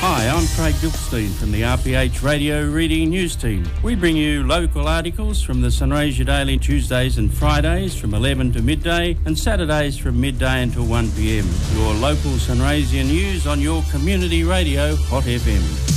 Hi, I'm Craig Dupstein from the RPH Radio Reading News Team. We bring you local articles from the Sunraysia Daily Tuesdays and Fridays from 11 to midday and Saturdays from midday until 1 p.m. Your local Sunraysia news on your community radio, Hot FM.